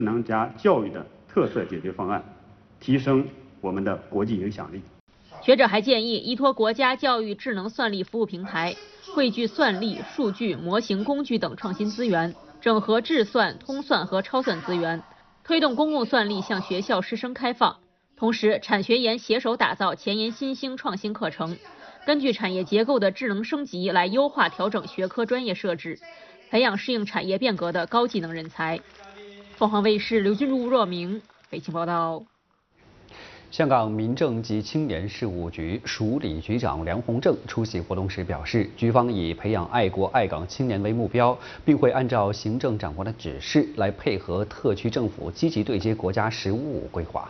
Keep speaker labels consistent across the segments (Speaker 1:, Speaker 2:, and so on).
Speaker 1: 智能加教育的特色解决方案，提升我们的国际影响力。
Speaker 2: 学者还建议依托国家教育智能算力服务平台，汇聚算力、数据、模型、工具等创新资源，整合智算、通算和超算资源，推动公共算力向学校师生开放。同时，产学研携手打造前沿新兴创新课程，根据产业结构的智能升级来优化调整学科专业设置，培养适应产业变革的高技能人才。凤凰卫视刘君如、若明北京报道。
Speaker 3: 香港民政及青年事务局署理局长梁鸿正出席活动时表示，局方以培养爱国爱港青年为目标，并会按照行政长官的指示来配合特区政府积極對接國家15規劃。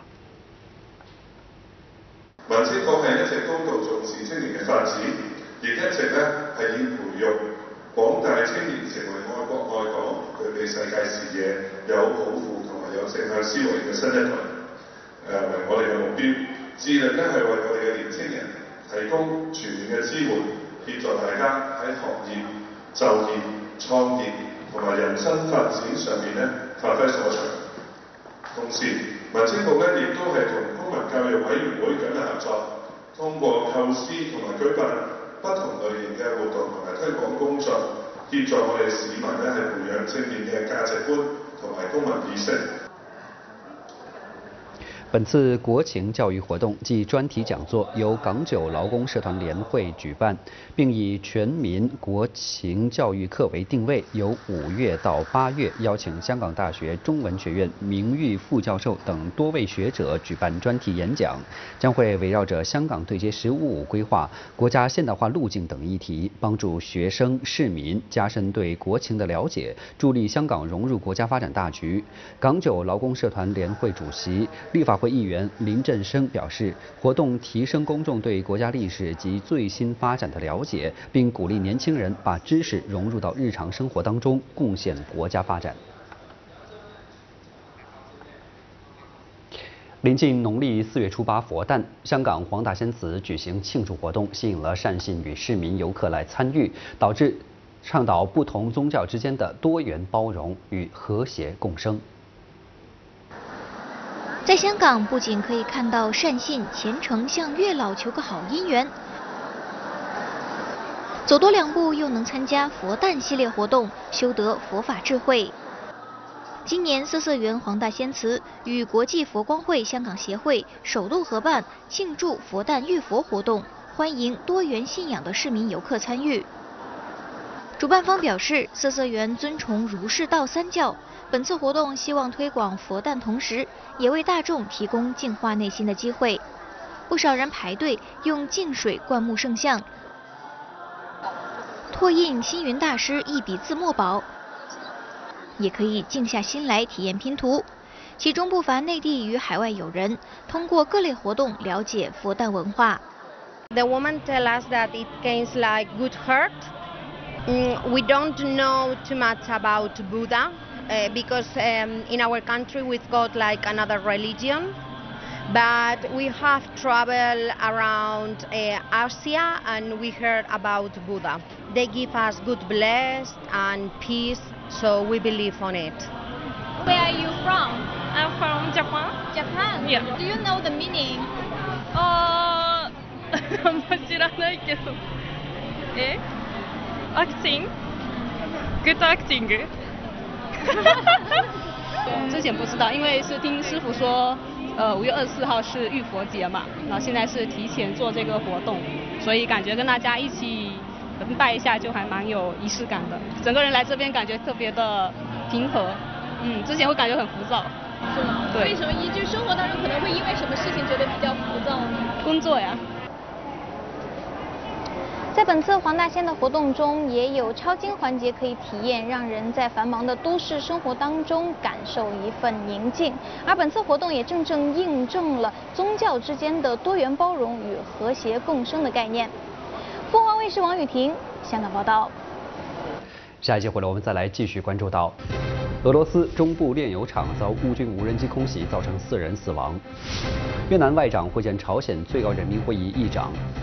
Speaker 4: 民政局係一直高度重視青年嘅發展，亦一直係以培育廣大青年成為愛國愛港、具備世界視野、有抱負同埋有正向思維嘅新一代。為我哋嘅目標，致力係為我哋嘅年青人提供全面嘅支援，協助大家喺學業、就業、創業同埋人生發展上面發揮所長。同時，民政局亦都係同公民教育委員會緊密合作，通過構思同埋舉辦不同類型嘅活動同埋推廣工作，協助我哋市民係培養正面嘅價值觀同埋公民意識。
Speaker 3: 本次國情教育活動暨專題講座由港九勞工社團聯會舉辦，並以全民國情教育課為定位，由5月到8月邀請香港大學中文學院名譽副教授等多位學者舉辦專題演講，將會圍繞着香港對接15規劃、國家現代化路徑等議題，幫助學生市民加深對國情的了解，助力香港融入國家發展大局。港九勞工社團聯會主席、立法會議員林振昇表示，活動提升公眾對國家歷史及最新發展的了解，並鼓勵年輕人把知識融入到日常生活當中，貢獻國家發展。臨近農曆4月初8佛誕，香港黃大仙祠舉行慶祝活動，吸引了善信與市民遊客來參與，導致倡導不同宗教之間的多元包容與和諧共生。
Speaker 5: 在香港，不仅可以看到善信虔誠向月老求個好姻緣，走多2步又能參加佛誕系列活動，修得佛法智慧。今年色色園黃大仙祠與國際佛光會香港協會首度合辦慶祝佛誕浴佛活動，歡迎多元信仰的市民遊客參與。主辦方表示，色色園尊崇儒釋道3教。本次活動希望推廣佛誕，同時也為大眾提供淨化內心的機會。不少人排隊用淨水灌木聖像，拓印星雲大師一筆字墨寶，也可以靜下心來體驗拼圖。其中不乏內地與海外友人，通過各類活動了解佛誕文化。
Speaker 6: The woman tell us that it gains like good heart. We don't know too much about Buddha. Because in our country we've got like another religion, but we have traveled around Asia and we heard about Buddha. They give us good bless and peace, so we believe on it.
Speaker 7: Where are you from?
Speaker 8: I'm from Japan.
Speaker 7: Japan?
Speaker 8: Yeah.
Speaker 7: Do you know the meaning?
Speaker 8: あんま知らないけど。acting? Good acting?
Speaker 9: 之前不知道，因为是听师傅说，5月24号是浴佛节嘛，然后现在是提前做这个活动，所以感觉跟大家一起拜一下就还蛮有仪式感的。整个人来这边感觉特别的平和，之前会感觉很浮躁。
Speaker 7: 是吗？
Speaker 9: 对。
Speaker 7: 为什么就生活当中可能会因为什么事情觉得比较浮躁呢？
Speaker 9: 工作呀。
Speaker 5: 在本次黄大仙的活动中，也有抄经环节可以体验，让人在繁忙的都市生活当中感受一份宁静。而本次活动也正正印证了宗教之间的多元包容与和谐共生的概念。凤凰卫视王雨婷香港报道。
Speaker 3: 下一节回来，我们再来继续关注到俄罗斯中部炼油厂遭乌军无人机空袭，造成4人死亡。越南外长会见朝鲜最高人民会议议长。